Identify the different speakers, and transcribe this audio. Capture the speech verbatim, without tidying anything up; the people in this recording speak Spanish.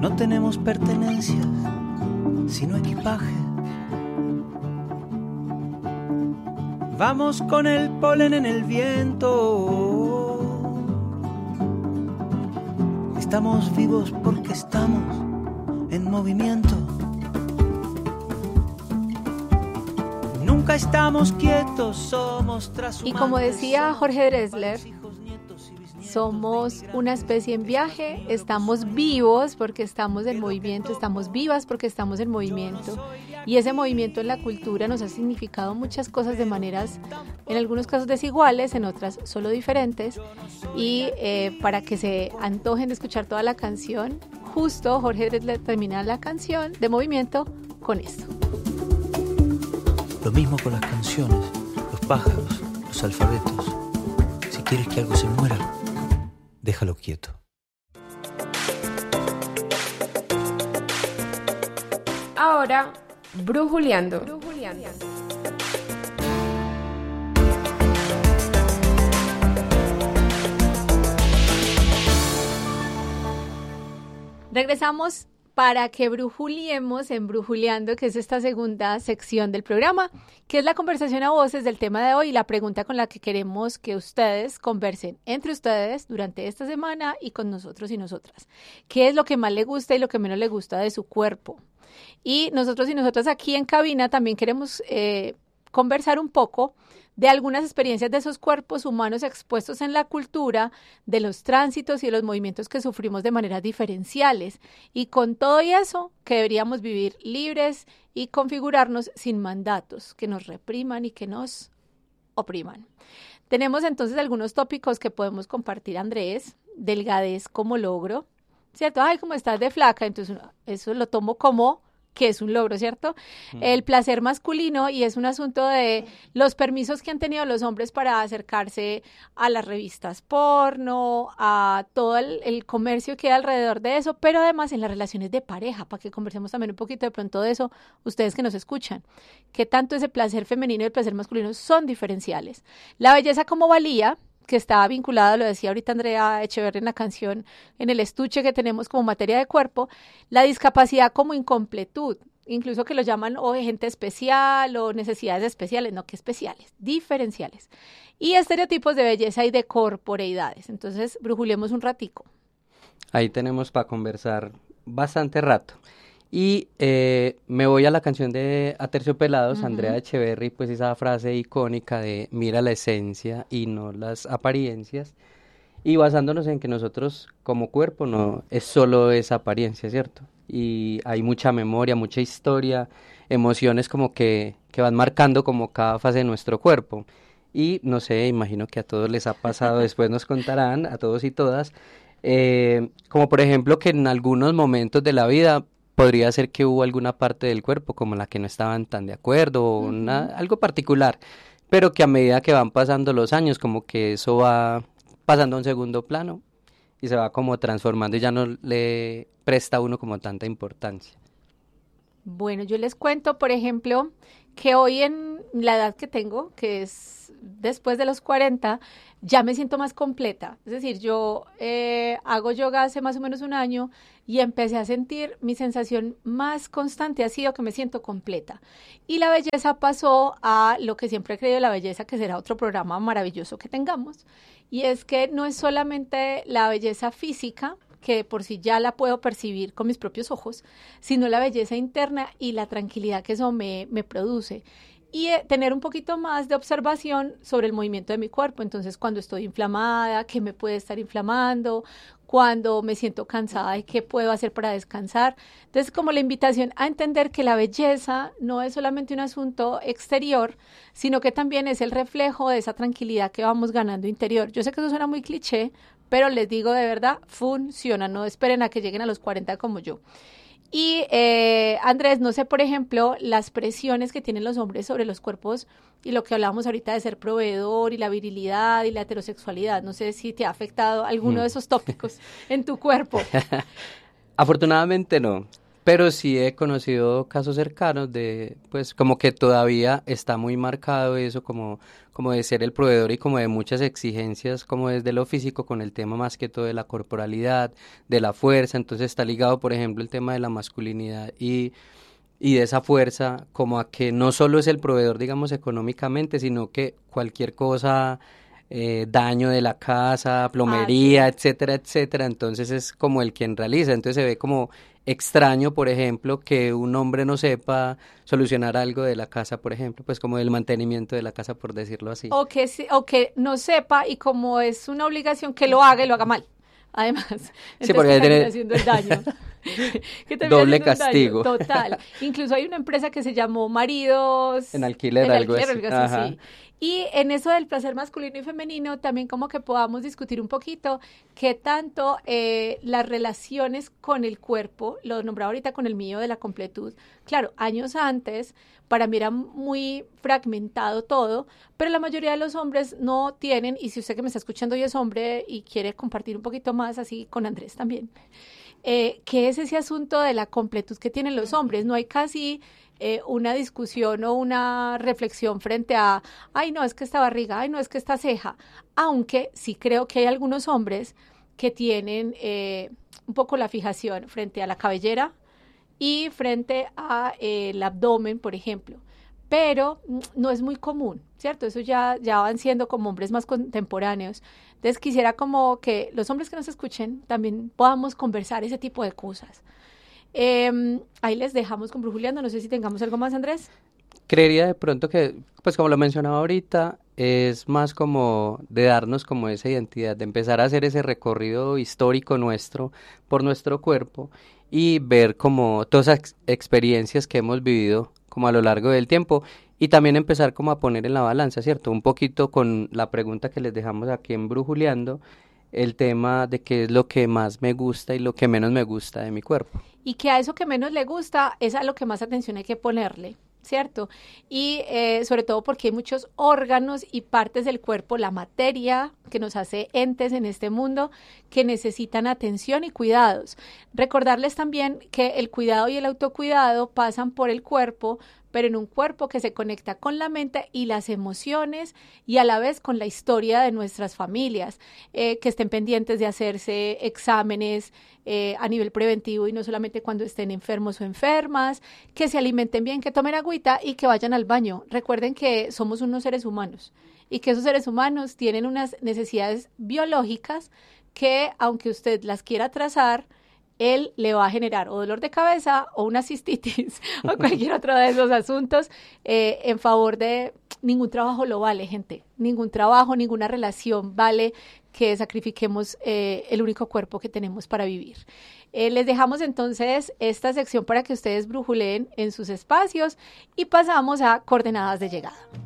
Speaker 1: No tenemos pertenencias, sino equipaje. Vamos con el polen en el viento. Estamos vivos porque estamos en movimiento. Nunca estamos quietos, somos transhumantes.
Speaker 2: Y como decía Jorge Drexler, somos una especie en viaje, estamos vivos porque estamos en movimiento, estamos vivas porque estamos en movimiento. Y ese movimiento en la cultura nos ha significado muchas cosas de maneras, en algunos casos desiguales, en otras solo diferentes. Y eh, para que se antojen de escuchar toda la canción, justo Jorge Drexler termina la canción de movimiento con esto.
Speaker 1: Lo mismo con las canciones, los pájaros, los alfabetos. Si quieres que algo se muera, déjalo quieto.
Speaker 3: Ahora, brujuleando. brujuleando.
Speaker 2: Regresamos para que brujuliemos en Brujuleando, que es esta segunda sección del programa, que es la conversación a voces del tema de hoy y la pregunta con la que queremos que ustedes conversen entre ustedes durante esta semana y con nosotros y nosotras. ¿Qué es lo que más le gusta y lo que menos le gusta de su cuerpo? Y nosotros y nosotras aquí en cabina también queremos eh, conversar un poco de algunas experiencias de esos cuerpos humanos expuestos en la cultura, de los tránsitos y de los movimientos que sufrimos de maneras diferenciales. Y con todo y eso, que deberíamos vivir libres y configurarnos sin mandatos que nos repriman y que nos opriman. Tenemos entonces algunos tópicos que podemos compartir, Andrés. Delgadez como logro, ¿cierto? Ay, como estás de flaca, entonces eso lo tomo como que es un logro, ¿cierto? Mm. El placer masculino, y es un asunto de los permisos que han tenido los hombres para acercarse a las revistas porno, a todo el, el comercio que hay alrededor de eso, pero además en las relaciones de pareja, para que conversemos también un poquito de pronto de eso, ustedes que nos escuchan, que tanto ese placer femenino y el placer masculino son diferenciales. La belleza como valía, que estaba vinculada, lo decía ahorita Andrea Echeverri en la canción, en el estuche que tenemos como materia de cuerpo, la discapacidad como incompletud, incluso que lo llaman o gente especial o necesidades especiales, no que especiales, diferenciales, y estereotipos de belleza y de corporeidades. Entonces, brujulemos un ratico.
Speaker 4: Ahí tenemos para conversar bastante rato. Y eh, me voy a la canción de Aterciopelados, uh-huh. Andrea Echeverri, pues esa frase icónica de mira la esencia y no las apariencias, y basándonos en que nosotros como cuerpo no es solo esa apariencia, ¿cierto? Y hay mucha memoria, mucha historia, emociones como que, que van marcando como cada fase de nuestro cuerpo. Y no sé, imagino que a todos les ha pasado, después nos contarán, a todos y todas, eh, como por ejemplo que en algunos momentos de la vida podría ser que hubo alguna parte del cuerpo como la que no estaban tan de acuerdo o una, uh-huh. algo particular, pero que a medida que van pasando los años como que eso va pasando a un segundo plano y se va como transformando y ya no le presta a uno como tanta importancia.
Speaker 2: Bueno, yo les cuento, por ejemplo, que hoy en la edad que tengo, que es después de los cuarenta, ya me siento más completa. Es decir, yo eh, hago yoga hace más o menos un año y empecé a sentir mi sensación más constante ha sido que me siento completa. Y la belleza pasó a lo que siempre he creído la belleza, que será otro programa maravilloso que tengamos. Y es que no es solamente la belleza física, que por sí ya la puedo percibir con mis propios ojos, sino la belleza interna y la tranquilidad que eso me, me produce. Y eh, tener un poquito más de observación sobre el movimiento de mi cuerpo. Entonces, cuando estoy inflamada, ¿qué me puede estar inflamando? Cuando me siento cansada, ¿qué puedo hacer para descansar? Entonces, como la invitación a entender que la belleza no es solamente un asunto exterior, sino que también es el reflejo de esa tranquilidad que vamos ganando interior. Yo sé que eso suena muy cliché, pero les digo de verdad, funciona. No esperen a que lleguen a los cuarenta como yo. Y eh, Andrés, no sé, por ejemplo, las presiones que tienen los hombres sobre los cuerpos y lo que hablábamos ahorita de ser proveedor y la virilidad y la heterosexualidad. No sé si te ha afectado alguno mm. de esos tópicos en tu cuerpo.
Speaker 4: Afortunadamente no, pero sí he conocido casos cercanos de, pues como que todavía está muy marcado eso como, como de ser el proveedor y como de muchas exigencias como desde lo físico con el tema más que todo de la corporalidad, de la fuerza, entonces está ligado por ejemplo el tema de la masculinidad y, y de esa fuerza como a que no solo es el proveedor digamos económicamente, sino que cualquier cosa... Eh, daño de la casa, plomería, ah, sí. etcétera, etcétera, entonces es como el quien realiza, entonces se ve como extraño, por ejemplo, que un hombre no sepa solucionar algo de la casa, por ejemplo, pues como del mantenimiento de la casa, por decirlo así.
Speaker 2: O que, o que no sepa y como es una obligación que lo haga y lo haga mal, además, entonces
Speaker 4: sí, porque
Speaker 2: que
Speaker 4: tiene...
Speaker 2: haciendo el daño.
Speaker 4: Doble castigo.
Speaker 2: Total. Incluso hay una empresa que se llamó Maridos
Speaker 4: en alquiler,
Speaker 2: en
Speaker 4: algo,
Speaker 2: alquiler,
Speaker 4: así.
Speaker 2: algo así, sí. Y en eso del placer masculino y femenino también como que podamos discutir un poquito qué tanto eh, las relaciones con el cuerpo, lo nombraba ahorita con el mío de la completud, claro, años antes para mí era muy fragmentado todo, pero la mayoría de los hombres no tienen, y si usted que me está escuchando y es hombre y quiere compartir un poquito más así con Andrés también, Eh, ¿qué es ese asunto de la completud que tienen los hombres? No hay casi eh, una discusión o una reflexión frente a, ay, no, es que esta barriga, ay, no, es que esta ceja, aunque sí creo que hay algunos hombres que tienen eh, un poco la fijación frente a la cabellera y frente a eh, el abdomen, por ejemplo, pero no es muy común, ¿cierto? Eso ya, ya van siendo como hombres más contemporáneos. Entonces quisiera como que los hombres que nos escuchen también podamos conversar ese tipo de cosas. Eh, ahí les dejamos con Brujuleando, no sé si tengamos algo más, Andrés.
Speaker 4: Creería de pronto que, pues como lo mencionaba ahorita, es más como de darnos como esa identidad, de empezar a hacer ese recorrido histórico nuestro por nuestro cuerpo y ver como todas esas experiencias que hemos vivido como a lo largo del tiempo y también empezar como a poner en la balanza, ¿cierto? Un poquito con la pregunta que les dejamos aquí en Brujuleando, el tema de qué es lo que más me gusta y lo que menos me gusta de mi cuerpo.
Speaker 2: Y que a eso que menos le gusta es a lo que más atención hay que ponerle, ¿cierto? Y eh, sobre todo porque hay muchos órganos y partes del cuerpo, la materia que nos hace entes en este mundo, que necesitan atención y cuidados. Recordarles también que el cuidado y el autocuidado pasan por el cuerpo, pero en un cuerpo que se conecta con la mente y las emociones y a la vez con la historia de nuestras familias, eh, que estén pendientes de hacerse exámenes eh, a nivel preventivo y no solamente cuando estén enfermos o enfermas, que se alimenten bien, que tomen agüita y que vayan al baño. Recuerden que somos unos seres humanos y que esos seres humanos tienen unas necesidades biológicas que, aunque usted las quiera trazar, él le va a generar o dolor de cabeza o una cistitis o cualquier otro de esos asuntos eh, en favor de ningún trabajo lo vale, gente. Ningún trabajo, ninguna relación vale que sacrifiquemos eh, el único cuerpo que tenemos para vivir. Eh, les dejamos entonces esta sección para que ustedes brujuleen en sus espacios y pasamos a coordenadas de llegada.